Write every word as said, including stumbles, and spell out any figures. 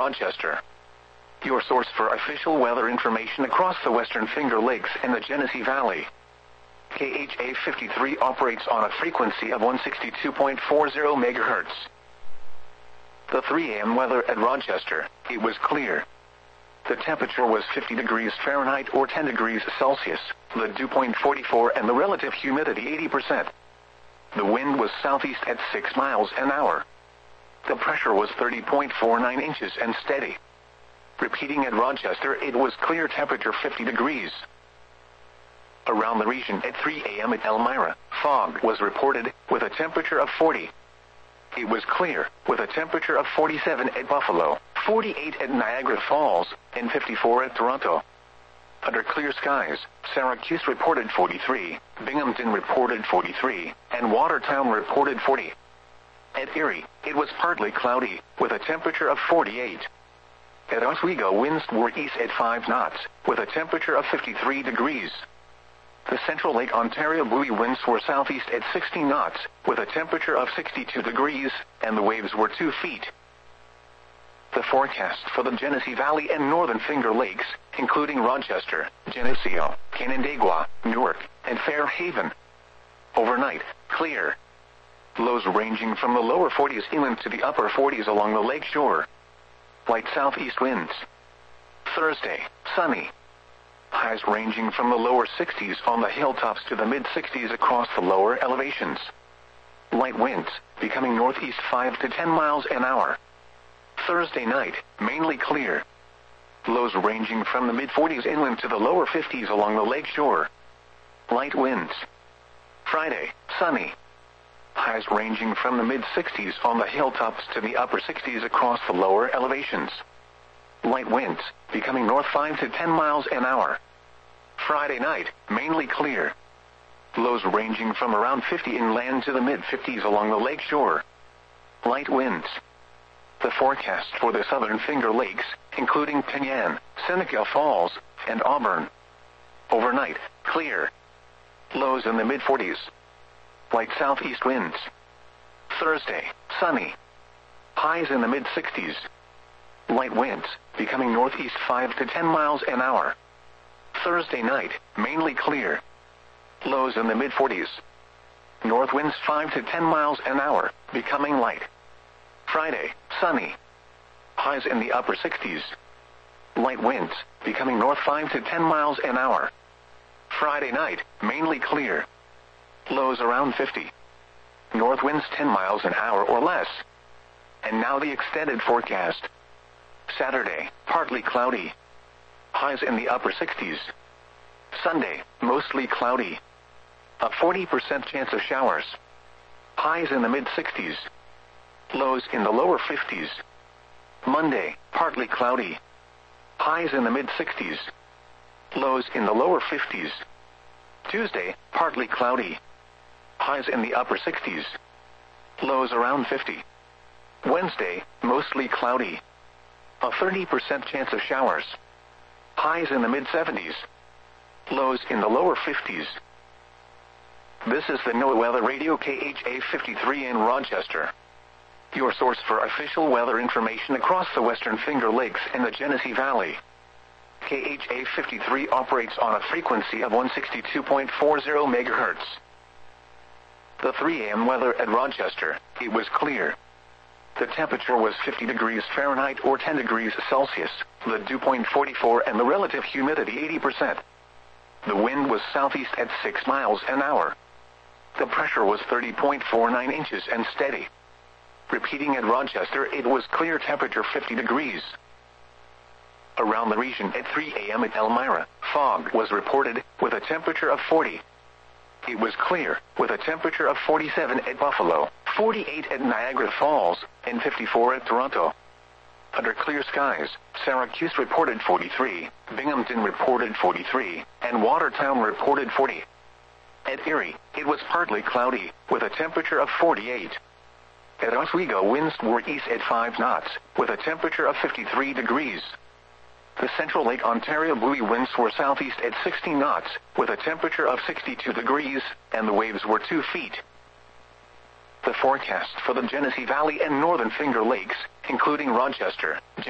Rochester. Your source for official weather information across the Western Finger Lakes and the Genesee Valley. K H A fifty-three operates on a frequency of one sixty-two point four zero megahertz. The three A M weather at Rochester, it was clear. The temperature was fifty degrees Fahrenheit or ten degrees Celsius, the dew point forty-four and the relative humidity eighty percent. The wind was southeast at six miles an hour. The pressure was thirty point four nine inches and steady. Repeating at Rochester, it was clear, temperature fifty degrees. Around the region at three A M at Elmira, fog was reported, with a temperature of forty. It was clear, with a temperature of forty-seven at Buffalo, forty-eight at Niagara Falls, and fifty-four at Toronto. Under clear skies, Syracuse reported forty-three, Binghamton reported forty-three, and Watertown reported forty. At Erie, it was partly cloudy, with a temperature of forty-eight. At Oswego, winds were east at five knots, with a temperature of fifty-three degrees. The Central Lake Ontario buoy winds were southeast at sixty knots, with a temperature of sixty-two degrees, and the waves were two feet. The forecast for the Genesee Valley and Northern Finger Lakes, including Rochester, Geneseo, Canandaigua, Newark, and Fairhaven. Overnight, clear. Lows ranging from the lower forties inland to the upper forties along the lake shore. Light southeast winds. Thursday, sunny. Highs ranging from the lower sixties on the hilltops to the mid-sixties across the lower elevations. Light winds, becoming northeast five to ten miles an hour. Thursday night, mainly clear. Lows ranging from the mid-forties inland to the lower fifties along the lake shore. Light winds. Friday, sunny. Highs ranging from the mid-sixties on the hilltops to the upper sixties across the lower elevations. Light winds, becoming north five to ten miles an hour. Friday night, mainly clear. Lows ranging from around fifty inland to the mid-fifties along the lake shore. Light winds. The forecast for the Southern Finger Lakes, including Penyan, Seneca Falls, and Auburn. Overnight, clear. Lows in the mid-forties. Light southeast winds. Thursday, sunny. Highs in the mid-sixties. Light winds, becoming northeast five to ten miles an hour. Thursday night, mainly clear. Lows in the mid-forties. North winds five to ten miles an hour, becoming light. Friday, sunny. Highs in the upper sixties. Light winds, becoming north five to ten miles an hour. Friday night, mainly clear. Lows around fifty. North winds ten miles an hour or less. And now the extended forecast. Saturday, partly cloudy. Highs in the upper sixties. Sunday, mostly cloudy. A forty percent chance of showers. Highs in the mid-sixties. Lows in the lower fifties. Monday, partly cloudy. Highs in the mid-sixties. Lows in the lower fifties. Tuesday, partly cloudy. Highs in the upper sixties. Lows around fifty. Wednesday, mostly cloudy. A thirty percent chance of showers. Highs in the mid-seventies. Lows in the lower fifties. This is the NOAA Weather Radio K H A fifty-three in Rochester. Your source for official weather information across the Western Finger Lakes and the Genesee Valley. K H A fifty-three operates on a frequency of one sixty-two point four zero megahertz. The three A M weather at Rochester, it was clear. The temperature was fifty degrees Fahrenheit or ten degrees Celsius, the dew point forty-four and the relative humidity eighty percent. The wind was southeast at six miles an hour. The pressure was thirty point four nine inches and steady. Repeating at Rochester, it was clear, temperature fifty degrees. Around the region at three A M at Elmira, fog was reported, with a temperature of forty. It was clear, with a temperature of forty-seven at Buffalo, forty-eight at Niagara Falls, and fifty-four at Toronto. Under clear skies, Syracuse reported forty-three, Binghamton reported forty-three, and Watertown reported forty. At Erie, it was partly cloudy, with a temperature of forty-eight. At Oswego, winds were east at five knots, with a temperature of fifty-three degrees. The Central Lake Ontario buoy winds were southeast at sixty knots, with a temperature of sixty-two degrees, and the waves were two feet. The forecast for the Genesee Valley and Northern Finger Lakes, including Rochester,